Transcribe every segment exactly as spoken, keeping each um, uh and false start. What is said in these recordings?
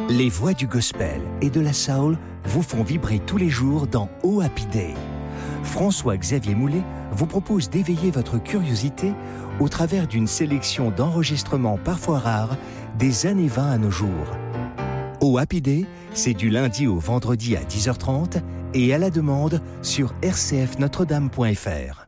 Les voix du gospel et de la soul vous font vibrer tous les jours dans Oh Happy Day. François-Xavier Moulet vous propose d'éveiller votre curiosité au travers d'une sélection d'enregistrements parfois rares des années vingt à nos jours. Oh Happy Day, c'est du lundi au vendredi à dix heures trente et à la demande sur r c f notre dame point f r.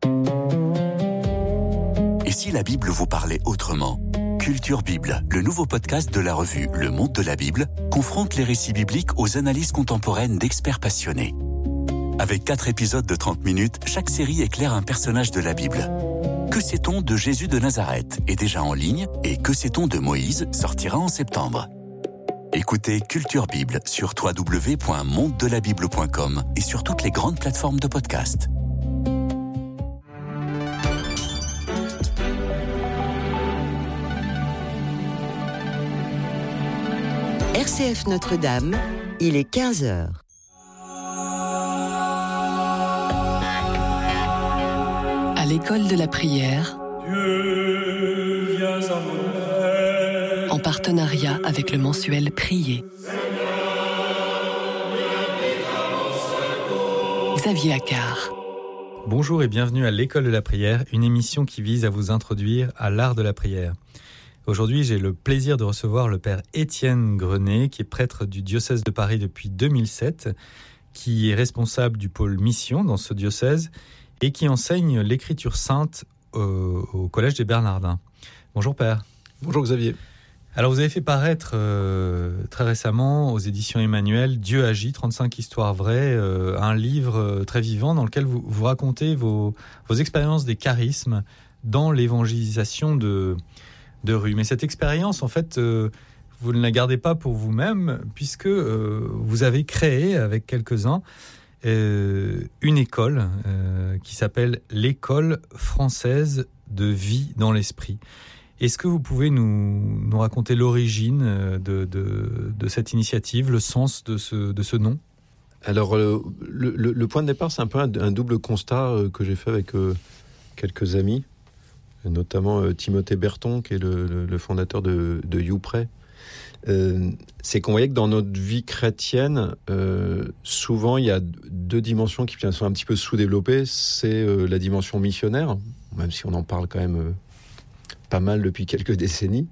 Et si la Bible vous parlait autrement ? Culture Bible, le nouveau podcast de la revue Le Monde de la Bible, confronte les récits bibliques aux analyses contemporaines d'experts passionnés. Avec quatre épisodes de trente minutes, chaque série éclaire un personnage de la Bible. Que sait-on de Jésus de Nazareth est déjà en ligne et Que sait-on de Moïse sortira en septembre. Écoutez Culture Bible sur w w w point monde de la bible point com et sur toutes les grandes plateformes de podcast. R C F Notre-Dame, il est quinze heures. À l'école de la prière, Dieu, viens à mon aide. En partenariat avec le mensuel Prier. Xavier Accard. Bonjour et bienvenue à l'école de la prière, une émission qui vise à vous introduire à l'art de la prière. Aujourd'hui, j'ai le plaisir de recevoir le père Étienne Grenet, qui est prêtre du diocèse de Paris depuis deux mille sept, qui est responsable du pôle mission dans ce diocèse et qui enseigne l'écriture sainte au, au Collège des Bernardins. Bonjour père. Bonjour Xavier. Alors vous avez fait paraître euh, très récemment aux éditions Emmanuel Dieu agit, trente-cinq histoires vraies, euh, un livre euh, très vivant dans lequel vous, vous racontez vos, vos expériences des charismes dans l'évangélisation de... de rue. Mais cette expérience, en fait, euh, vous ne la gardez pas pour vous-même, puisque euh, vous avez créé, avec quelques-uns, euh, une école euh, qui s'appelle l'École française de vie dans l'esprit. Est-ce que vous pouvez nous, nous raconter l'origine de, de, de cette initiative, le sens de ce, de ce nom ? Alors, euh, le, le, le point de départ, c'est un peu un, un double constat euh, que j'ai fait avec euh, quelques amis, notamment euh, Timothée Berton, qui est le, le, le fondateur de, de YouPray. Euh, c'est qu'on voyait que dans notre vie chrétienne, euh, souvent il y a deux dimensions qui sont un petit peu sous-développées. C'est euh, la dimension missionnaire, même si on en parle quand même euh, pas mal depuis quelques décennies.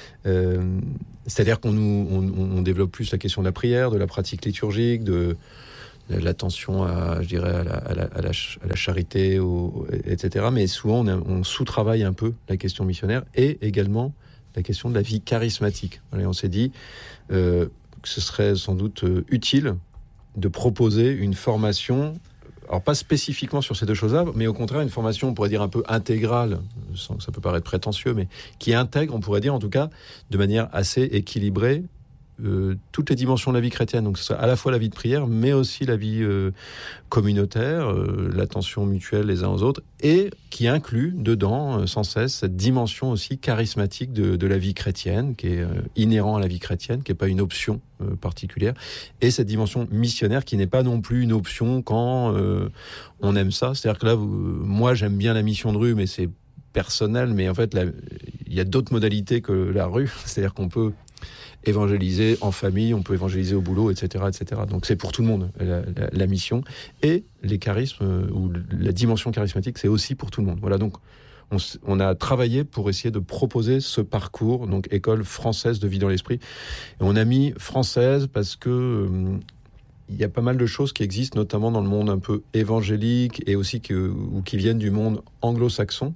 Euh, c'est-à-dire qu'on nous, on, on développe plus la question de la prière, de la pratique liturgique, de l'attention à, je dirais, à la, à la, à la, à la charité, au, et cetera. Mais souvent, on, a, on sous-travaille un peu la question missionnaire et également la question de la vie charismatique. Et on s'est dit euh, que ce serait sans doute euh, utile de proposer une formation, alors pas spécifiquement sur ces deux choses-là, mais au contraire une formation, on pourrait dire un peu intégrale, sans, ça peut paraître prétentieux, mais qui intègre, on pourrait dire en tout cas, de manière assez équilibrée, Euh, toutes les dimensions de la vie chrétienne, donc ce serait à la fois la vie de prière, mais aussi la vie euh, communautaire, euh, l'attention mutuelle les uns aux autres, et qui inclut dedans euh, sans cesse cette dimension aussi charismatique de, de la vie chrétienne, qui est euh, inhérent à la vie chrétienne, qui n'est pas une option euh, particulière, et cette dimension missionnaire qui n'est pas non plus une option quand euh, on aime ça. C'est-à-dire que là, vous, moi j'aime bien la mission de rue, mais c'est personnel, mais en fait il y a d'autres modalités que la rue, c'est-à-dire qu'on peut évangéliser en famille, on peut évangéliser au boulot, et cetera, et cetera. Donc c'est pour tout le monde la, la, la mission, et les charismes euh, ou la dimension charismatique, c'est aussi pour tout le monde. Voilà, donc on, on a travaillé pour essayer de proposer ce parcours, donc école française de vie dans l'esprit. Et on a mis française parce que euh, il y a pas mal de choses qui existent, notamment dans le monde un peu évangélique et aussi que, ou qui viennent du monde anglo-saxon.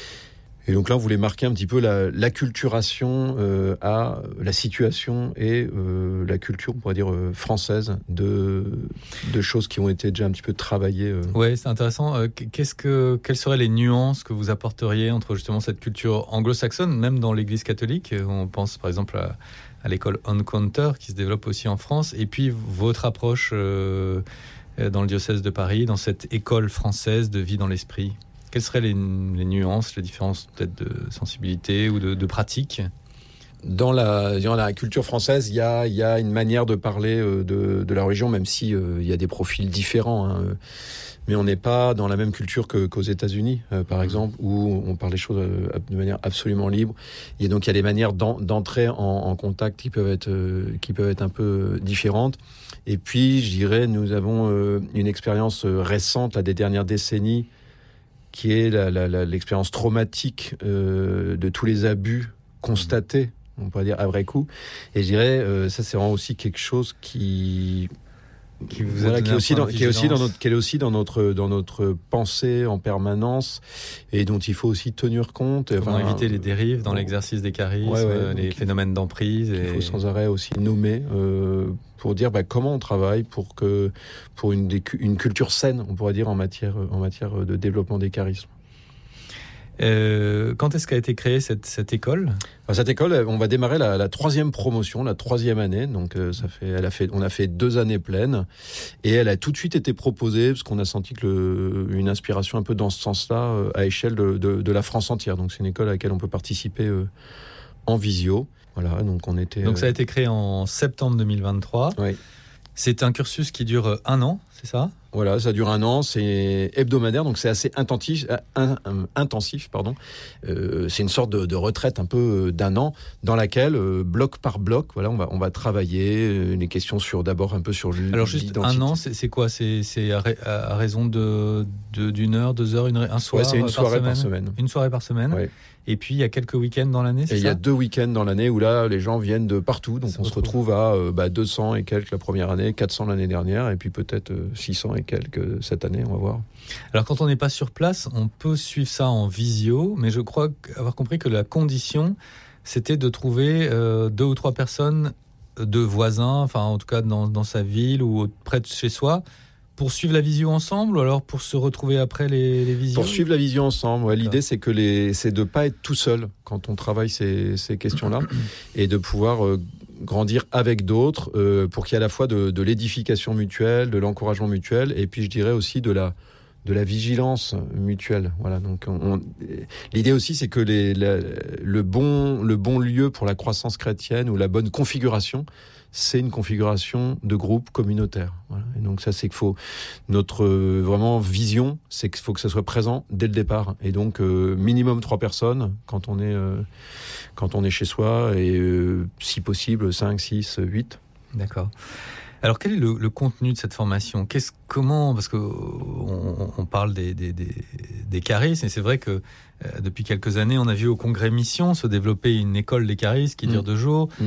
Et donc là, on voulait marquer un petit peu la, l'acculturation euh, à la situation et euh, la culture, on pourrait dire, euh, française de, de choses qui ont été déjà un petit peu travaillées. Euh. Oui, c'est intéressant. Euh, qu'est-ce que, quelles seraient les nuances que vous apporteriez entre justement cette culture anglo-saxonne, même dans l'Église catholique ? On pense par exemple à, à l'école Encounter qui se développe aussi en France, et puis votre approche euh, dans le diocèse de Paris, dans cette école française de vie dans l'esprit. Quelles seraient les, les nuances, les différences peut-être de sensibilité ou de, de pratique ? Dans la, dans la culture française, il y a, il y a une manière de parler de, de la religion, même si euh, il y a des profils différents. Hein. Mais on n'est pas dans la même culture que, qu'aux États-Unis, euh, par exemple, où on parle des choses euh, de manière absolument libre. Et donc il y a des manières d'en, d'entrer en, en contact qui peuvent être, euh, qui peuvent être un peu différentes. Et puis, je dirais, nous avons euh, une expérience récente, là, des dernières décennies, qui est la, la, la, l'expérience traumatique euh, de tous les abus constatés, on pourrait dire à vrai coup. Et je dirais, euh, ça c'est vraiment aussi quelque chose qui... Qui, vous voilà, qui, est aussi dans, qui est aussi dans notre, qui est aussi dans notre, dans notre pensée en permanence et dont il faut aussi tenir compte. Comment enfin, éviter les dérives dans bon, l'exercice des charismes, ouais, ouais, les phénomènes d'emprise. Il et... faut sans arrêt aussi nommer euh, pour dire bah, comment on travaille pour, que, pour une, une culture saine, on pourrait dire, en matière, en matière de développement des charismes. Euh, quand est-ce qu'a été créée cette, cette école ? Cette école, on va démarrer la, la troisième promotion, la troisième année. Donc, euh, ça fait, elle a fait, on a fait deux années pleines, et elle a tout de suite été proposée parce qu'on a senti que le, une inspiration un peu dans ce sens-là euh, à échelle de, de, de la France entière. Donc, c'est une école à laquelle on peut participer euh, en visio. Voilà, donc on était. Donc, ça a été créé en septembre deux mille vingt-trois. Oui. C'est un cursus qui dure un an, c'est ça ? Voilà, ça dure un an, c'est hebdomadaire, donc c'est assez intensif. Un, un, intensif pardon. Euh, c'est une sorte de, de retraite un peu d'un an, dans laquelle, euh, bloc par bloc, voilà, on va, on va travailler euh, les questions sur, d'abord un peu sur l'identité. Alors juste un an, c'est, c'est quoi ? C'est, c'est à, à raison de, de, d'une heure, deux heures, une, un soir ouais, c'est une par soirée semaine. par semaine. Une soirée par semaine. Ouais. Et puis il y a quelques week-ends dans l'année, c'est et ça ? Il y a deux week-ends dans l'année où là, les gens viennent de partout, donc ça on retrouve. se retrouve à euh, bah, deux cents et quelques la première année, quatre cents l'année dernière, et puis peut-être euh, six cents et quelques cette année, on va voir. Alors quand on n'est pas sur place, on peut suivre ça en visio, mais je crois avoir compris que la condition, c'était de trouver euh, deux ou trois personnes, deux voisins, enfin en tout cas dans, dans sa ville ou près de chez soi, pour suivre la visio ensemble, ou alors pour se retrouver après les, les visios ? Pour suivre la visio ensemble, ouais, l'idée c'est que les, c'est de pas être tout seul quand on travaille ces, ces questions-là, et de pouvoir euh, grandir avec d'autres euh, pour qu'il y ait à la fois de, de l'édification mutuelle, de l'encouragement mutuel, et puis je dirais aussi de la de la vigilance mutuelle. Voilà. Donc, on, on, l'idée aussi, c'est que les, la, le bon le bon lieu pour la croissance chrétienne ou la bonne configuration, c'est une configuration de groupe communautaire. Voilà. Et donc ça, c'est qu'il faut notre euh, vraiment vision, c'est qu'il faut que ça soit présent dès le départ. Et donc euh, minimum trois personnes quand on est euh, quand on est chez soi, et euh, si possible cinq, six, huit. D'accord. Alors, quel est le, le contenu de cette formation ? Qu'est-ce, comment, parce que on, on parle des, des, des, des charismes, et c'est vrai que euh, depuis quelques années, on a vu au Congrès Mission se développer une école des charismes qui dure mmh. deux jours. Mmh.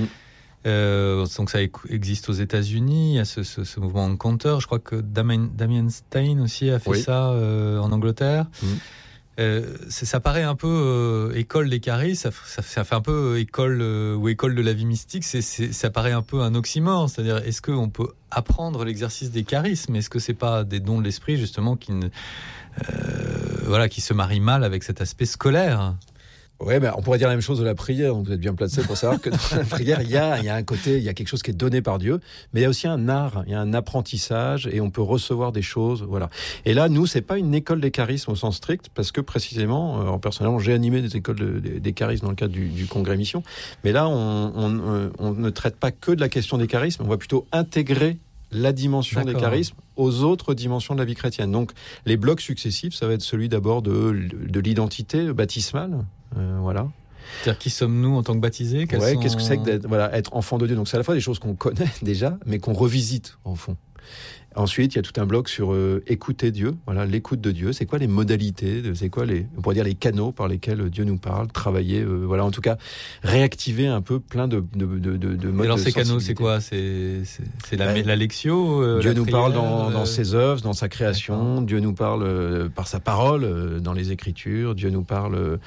Euh, donc ça existe aux États-Unis, il y a ce, ce, ce mouvement Encounter. Je crois que Damien, Damien Stein aussi a fait oui. ça euh, en Angleterre. Mmh. Euh, ça paraît un peu euh, école des charismes, ça, ça, ça fait un peu école euh, ou école de la vie mystique. C'est, c'est, ça paraît un peu un oxymore, c'est-à-dire est-ce qu'on peut apprendre l'exercice des charismes ? Est-ce que c'est pas des dons de l'esprit justement qui, ne, euh, voilà, qui se marient mal avec cet aspect scolaire ? Ouais, ben, on pourrait dire la même chose de la prière. Donc vous êtes bien placé pour savoir que dans la prière, il y a, il y a un côté, il y a quelque chose qui est donné par Dieu, mais il y a aussi un art, il y a un apprentissage, et on peut recevoir des choses, voilà. Et là, nous, c'est pas une école des charismes au sens strict, parce que précisément, euh, personnellement, j'ai animé des écoles de, des, des charismes dans le cadre du, du Congrès Mission, mais là, on, on, euh, on ne traite pas que de la question des charismes, on va plutôt intégrer la dimension D'accord. des charismes aux autres dimensions de la vie chrétienne. Donc, les blocs successifs, ça va être celui d'abord de, de l'identité baptismale, euh, voilà. C'est-à-dire, qui sommes-nous en tant que baptisés ? Ouais, sont... qu'est-ce que c'est que d'être, voilà, être enfant de Dieu ? Donc, c'est à la fois des choses qu'on connaît déjà, mais qu'on revisite, au fond. Ensuite, il y a tout un bloc sur euh, écouter Dieu, voilà, l'écoute de Dieu. C'est quoi les modalités, de, c'est quoi les, on pourrait dire les canaux par lesquels Dieu nous parle, travailler, euh, voilà, en tout cas, réactiver un peu plein de de de de, de modes. Et alors de ces canaux, c'est quoi ? C'est c'est, c'est la, ben, la lectio. Euh, Dieu la nous prière, parle dans, euh... dans ses œuvres, dans sa création. D'accord. Dieu nous parle euh, par sa parole, euh, dans les Écritures. Dieu nous parle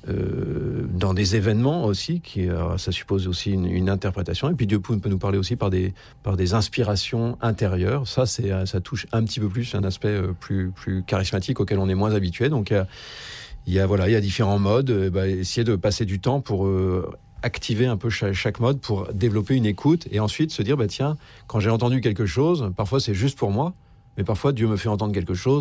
euh, dans des événements aussi, qui alors, ça suppose aussi une, une interprétation. Et puis Dieu peut, peut nous parler aussi par des par des inspirations intérieures. Ça, c'est ça touche un petit peu plus un aspect plus plus charismatique auquel on est moins habitué. Donc il y a, il y a voilà, il y a différents modes. Euh, bah, essayer de passer du temps pour euh, activer un peu chaque, chaque mode pour développer une écoute, et ensuite se dire bah tiens, quand j'ai entendu quelque chose, parfois c'est juste pour moi, mais parfois Dieu me fait entendre quelque chose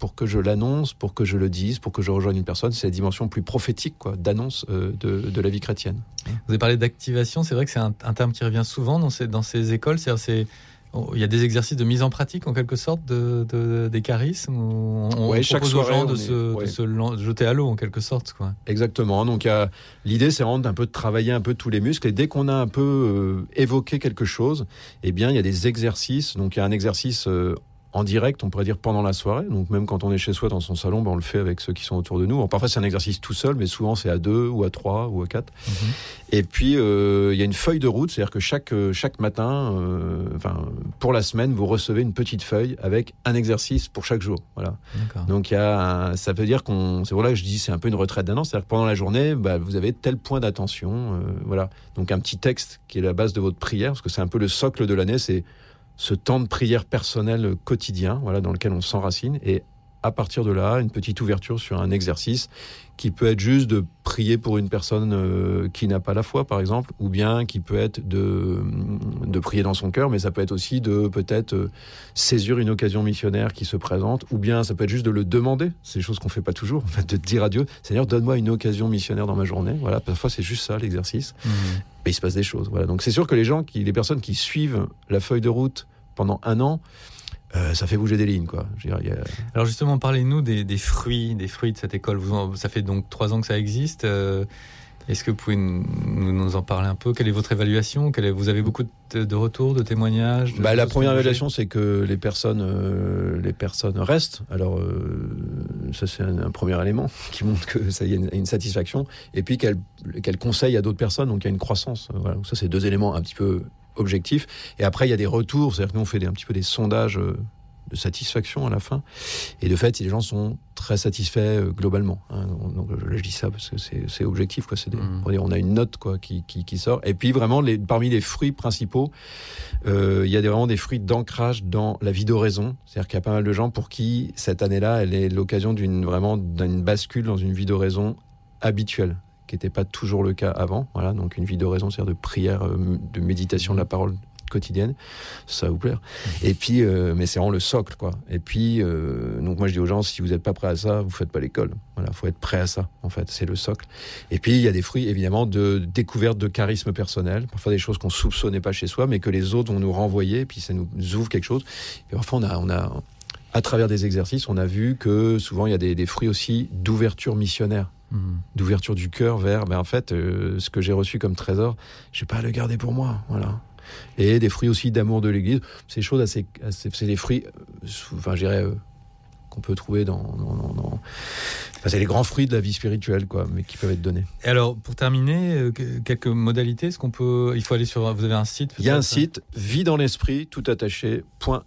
pour que je l'annonce, pour que je le dise, pour que je rejoigne une personne. C'est la dimension plus prophétique, quoi, d'annonce euh, de, de la vie chrétienne. Vous avez parlé d'activation, c'est vrai que c'est un, un terme qui revient souvent dans ces, dans ces écoles. C'est-à-dire c'est, il y a des exercices de mise en pratique, en quelque sorte, de, de, des charismes. Où on ouais, propose chaque aux soirée, gens de, est, se, ouais. de se jeter à l'eau, en quelque sorte, quoi. Exactement. Donc, euh, l'idée, c'est vraiment un peu de travailler un peu tous les muscles. Et dès qu'on a un peu euh, évoqué quelque chose, eh bien, il y a des exercices. Donc, il y a un exercice euh, en direct, on pourrait dire pendant la soirée. Donc, même quand on est chez soi dans son salon, ben, on le fait avec ceux qui sont autour de nous. Alors, parfois, c'est un exercice tout seul, mais souvent, c'est à deux ou à trois ou à quatre. Mm-hmm. Et puis, euh, il y a une feuille de route. C'est-à-dire que chaque, chaque matin, euh, enfin, pour la semaine, vous recevez une petite feuille avec un exercice pour chaque jour. Voilà. D'accord. Donc, il y a un, ça veut dire qu'on... C'est pour là que je dis c'est un peu une retraite d'un an. C'est-à-dire que pendant la journée, bah, vous avez tel point d'attention. Euh, voilà. Donc, un petit texte qui est la base de votre prière, parce que c'est un peu le socle de l'année, c'est ce temps de prière personnel quotidien, voilà, dans lequel on s'enracine, et à partir de là, une petite ouverture sur un exercice qui peut être juste de prier pour une personne euh, qui n'a pas la foi, par exemple, ou bien qui peut être de, de prier dans son cœur, mais ça peut être aussi de peut-être euh, saisir une occasion missionnaire qui se présente, ou bien ça peut être juste de le demander, c'est des choses qu'on fait pas toujours, en fait, de dire à Dieu, Seigneur, donne-moi une occasion missionnaire dans ma journée. Voilà, parfois c'est juste ça l'exercice, mmh. et il se passe des choses. Voilà, donc c'est sûr que les gens, qui, les personnes qui suivent la feuille de route pendant un an, Euh, ça fait bouger des lignes, quoi. Je veux dire, y a... Alors justement, parlez-nous des, des fruits, des fruits de cette école. Vous en, ça fait donc trois ans que ça existe. Euh, est-ce que vous pouvez nous, nous en parler un peu ? Quelle est votre évaluation ? Quelle est, vous avez beaucoup de, de retours, de témoignages de bah, La première évaluation, c'est que les personnes, euh, les personnes restent. Alors, euh, ça, c'est un, un premier élément qui montre que ça y a une, une satisfaction. Et puis qu'elles, qu'elles conseillent à d'autres personnes, donc il y a une croissance. Voilà. Donc ça, c'est deux éléments un petit peu objectif. Et après, il y a des retours. C'est-à-dire que nous, on fait des, un petit peu des sondages de satisfaction à la fin. Et de fait, les gens sont très satisfaits euh, globalement. Hein. Donc, je, je dis ça parce que c'est, c'est objectif, quoi. C'est des, mmh. on, dire, on a une note, quoi, qui, qui, qui sort. Et puis, vraiment, les, parmi les fruits principaux, euh, il y a des, vraiment des fruits d'ancrage dans la vie d'oraison. C'est-à-dire qu'il y a pas mal de gens pour qui, cette année-là, elle est l'occasion d'une, vraiment, d'une bascule dans une vie d'oraison habituelle, qui n'était pas toujours le cas avant. Voilà, donc une vie d'oraison, c'est-à-dire de prière, de méditation de la parole quotidienne, ça va vous plaire. Et puis, euh, mais c'est vraiment le socle, quoi. Et puis, euh, donc moi je dis aux gens, si vous n'êtes pas prêt à ça, vous faites pas l'école. Voilà, faut être prêt à ça, en fait, c'est le socle. Et puis il y a des fruits, évidemment, de découverte de charisme personnel, parfois des choses qu'on soupçonnait pas chez soi, mais que les autres vont nous renvoyer, et puis ça nous ouvre quelque chose. Et parfois on a, on a, à travers des exercices, on a vu que souvent il y a des, des fruits aussi d'ouverture missionnaire. Mmh. D'ouverture du cœur vers, ben en fait, euh, ce que j'ai reçu comme trésor, je vais pas à le garder pour moi, voilà. Et des fruits aussi d'amour de l'Église, c'est des choses assez, assez c'est des fruits, euh, enfin, je dirais, euh, qu'on peut trouver dans, dans, dans, dans... Enfin, c'est les grands fruits de la vie spirituelle, quoi, mais qui peuvent être donnés. Et alors, pour terminer, euh, quelques modalités, est-ce qu'on peut, il faut aller sur, vous avez un site? Il y a un site, vie dans l'esprit, tout attaché,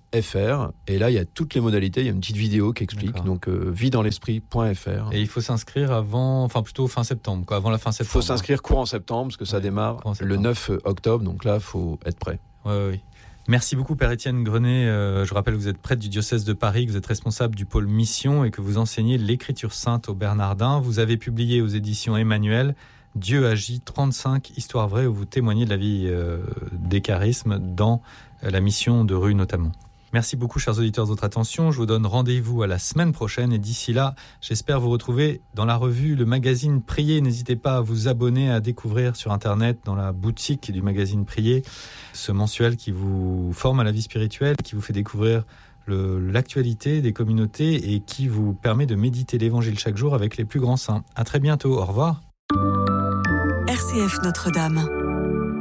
.fr, et là, il y a toutes les modalités, il y a une petite vidéo qui explique, D'accord. donc euh, vie dans l'esprit point f r. Et il faut s'inscrire avant, enfin plutôt fin septembre, quoi, avant la fin septembre. Il faut s'inscrire courant septembre, parce que ça ouais, démarre le neuf octobre, donc là, il faut être prêt. Oui, oui, oui. Merci beaucoup Père Étienne Grenet. Euh, je rappelle que vous êtes prêtre du diocèse de Paris, que vous êtes responsable du pôle mission et que vous enseignez l'écriture sainte aux Bernardins. Vous avez publié aux éditions Emmanuel Dieu agit, trente-cinq histoires vraies où vous témoignez de la vie euh, des charismes dans euh, la mission de rue notamment. Merci beaucoup chers auditeurs de votre attention. Je vous donne rendez-vous à la semaine prochaine et d'ici là, j'espère vous retrouver dans la revue, le magazine Prier. N'hésitez pas à vous abonner, à découvrir sur Internet, dans la boutique du magazine Prier, ce mensuel qui vous forme à la vie spirituelle, qui vous fait découvrir le, l'actualité des communautés et qui vous permet de méditer l'évangile chaque jour avec les plus grands saints. À très bientôt, au revoir. R C F Notre-Dame.